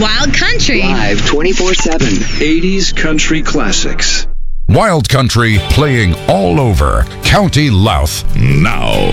Wild Country. Live 24/7. 80s country classics. Wild Country playing all over County Louth now.